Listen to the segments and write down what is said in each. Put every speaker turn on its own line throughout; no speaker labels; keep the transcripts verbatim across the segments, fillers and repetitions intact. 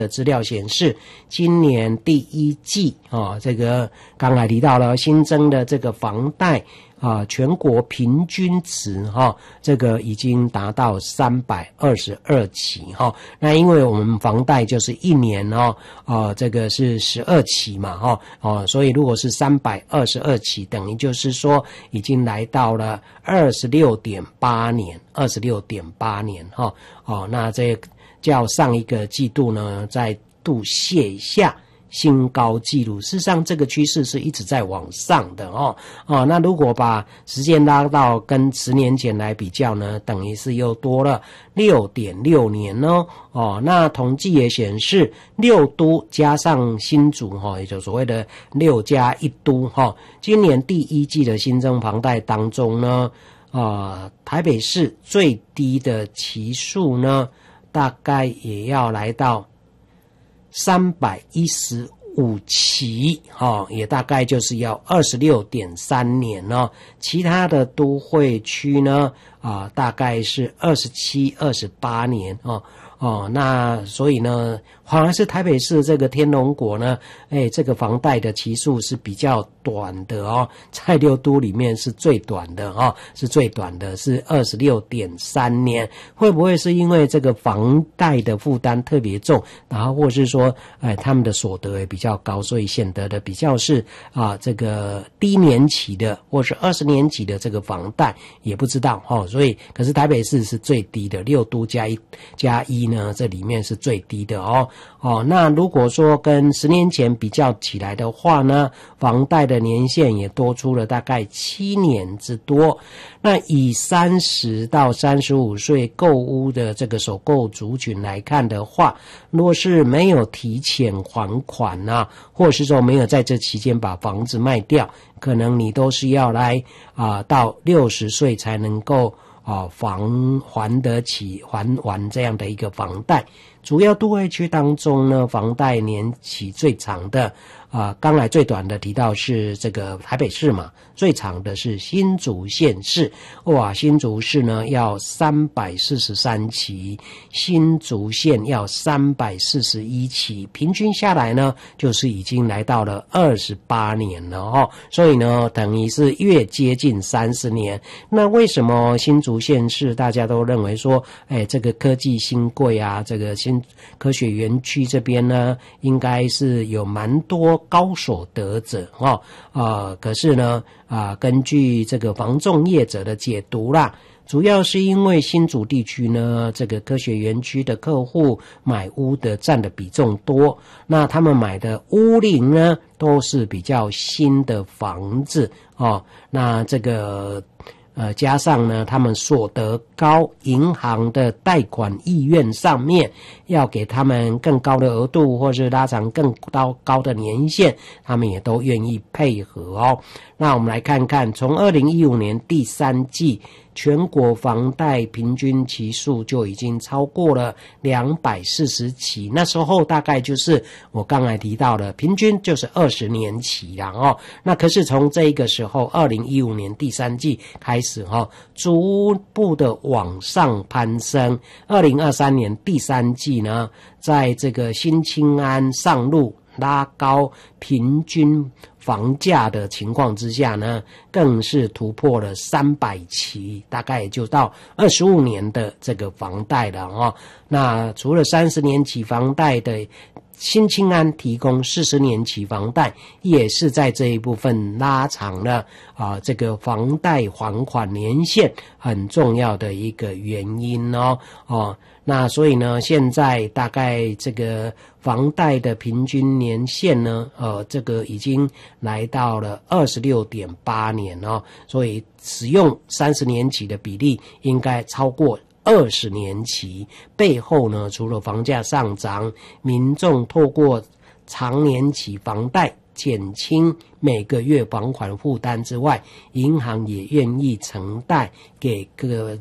的资料显示，今年第一季啊，这个刚才提到了新增的这个房贷啊，全国平均值哈、啊，这个已经达到三百二十二起哈、啊。那因为我们房贷就是一年哦，啊，这个是十二期嘛哈，哦、啊，所以如果是三百二十二起，等于就是说已经来到了二十六点八年，二十六点八年哈，哦、啊，那这个。较上一个季度呢，再度写下新高纪录。事实上，这个趋势是一直在往上的哦。哦，那如果把时间拉到跟十年前来比较呢，等于是又多了 六点六 年哦。哦，那统计也显示，六都加上新竹哈、哦，也就所谓的六加一都哈、哦，今年第一季的新增房贷当中呢，啊、呃，台北市最低的期数呢，大概也要来到三百一十五期，哦，也大概就是要 二十六点三 年哦。其他的都会区呢，啊，大概是二十七、二十八年哦。哦，那所以呢，反而是台北市这个天龙国呢，哎，这个房贷的期数是比较短的哦，在六都里面是最短的哦，是最短的，是 二十六点三 年。会不会是因为这个房贷的负担特别重，然后或是说，哎，他们的所得也比较高，所以显得的比较是啊，这个低年期的或是二十年期的这个房贷也不知道哦。所以，可是台北市是最低的，六都加一加一呢，这里面是最低的哦。哦，那如果说跟十年前比较起来的话呢，房贷的年限也多出了大概七年之多。那以三十到三十五岁购屋的这个首购族群来看的话，若是没有提前还款啊，或者是说没有在这期间把房子卖掉，可能你都是要来啊、呃、到六十岁才能够啊房还得起还完这样的一个房贷。主要都会区当中呢，房贷年期最长的啊，刚才最短的提到是这个台北市嘛，最长的是新竹县市。哇，新竹市呢要三百四十三期，新竹县要三百四十一期，平均下来呢就是已经来到了二十八年了哦。所以呢，等于是越接近三十年。那为什么新竹县市大家都认为说，哎，这个科技新贵啊，这个新科学园区这边呢，应该是有蛮多高所得者哦，呃，可是呢，啊、呃，根据这个房仲业者的解读啦，主要是因为新竹地区呢，这个科学园区的客户买屋的占的比重多，那他们买的屋龄呢，都是比较新的房子哦，那这个。呃，加上呢，他们所得高，银行的贷款意愿上面要给他们更高的额度，或是拉长更高高的年限，他们也都愿意配合哦。那我们来看看，从二零一五年第三季，全国房贷平均期数就已经超过了两百四十期，那时候大概就是我刚才提到的，平均就是二十年期啦哦。那可是从这个时候，二零一五年第三季开始哈、哦，逐步的往上攀升。二零二三年第三季呢，在这个新青安上路拉高平均房价的情况之下呢，更是突破了三百期，大概也就到二十五年的这个房贷了哦。那除了三十年期房贷的新青安提供四十年期房贷，也是在这一部分拉长了啊这个房贷还款年限很重要的一个原因哦哦。那所以呢，现在大概这个房贷的平均年限呢，呃，这个已经来到了 二十六点八 年哦，所以使用三十年期的比例应该超过二十年期。背后呢，除了房价上涨，民众透过长年期房贷减轻每个月房款负担之外，银行也愿意承贷给各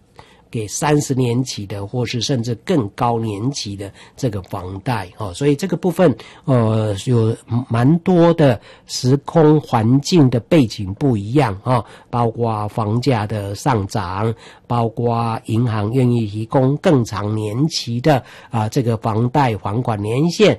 给三十年期的，或是甚至更高年期的这个房贷哦，所以这个部分呃有蛮多的时空环境的背景不一样哦，包括房价的上涨，包括银行愿意提供更长年期的啊、呃、这个房贷还款年限